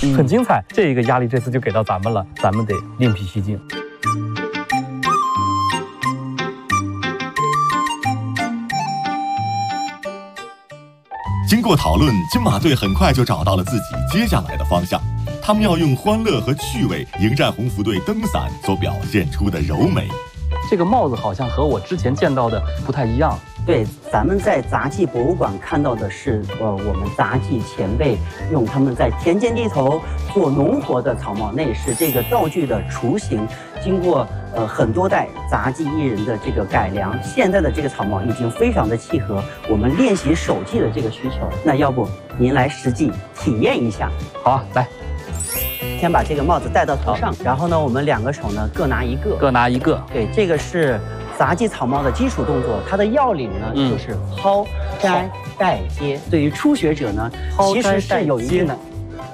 很精彩。这个压力这次就给到咱们了，咱们得另辟蹊径。 经过讨论，金马队很快就找到了自己接下来的方向。他们要用欢乐和趣味迎战红福队灯伞所表现出的柔美。 这个帽子好像和我之前见到的不太一样。 对，咱们在杂技博物馆看到的是，我们杂技前辈用他们在田间地头做农活的草帽，那也是这个道具的雏形。经过很多代杂技艺人的这个改良，现在的这个草帽已经非常的契合我们练习手技的这个需求。那要不您来实际体验一下？ 好啊，来， 先把这个帽子戴到头上，然后呢，我们两个手呢各拿一个， 各拿一个。 对，这个是杂技草帽的基础动作，它的要领呢就是抛、摘、带、接。对于初学者呢，其实是有一定的，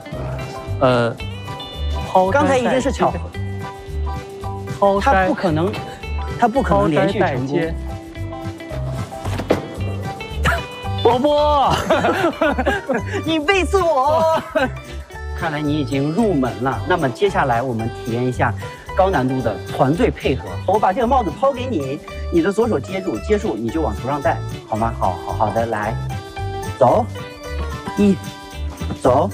抛。 刚才已经是巧合，他不可能连续成功。 伯伯， 你背刺我！看来你已经入门了。那么接下来我们体验一下高难度的团队配合。我把这个帽子抛给你，你的左手接住你就往头上戴，好吗？好的，来，走，走。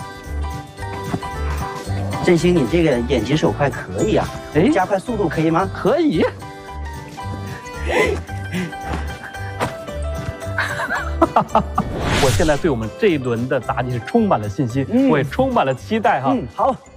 振兴，你这个眼疾手快可以啊，加快速度可以吗？ 可以。我现在对我们这一轮的杂技是充满了信心，我也充满了期待哈。 好。